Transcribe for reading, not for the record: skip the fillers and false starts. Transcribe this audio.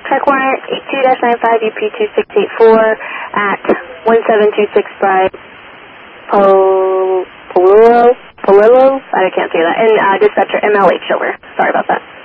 Track 82-95 UP2684 at 1726 Polillo? I can't say that. And dispatcher MLH over. Sorry about that.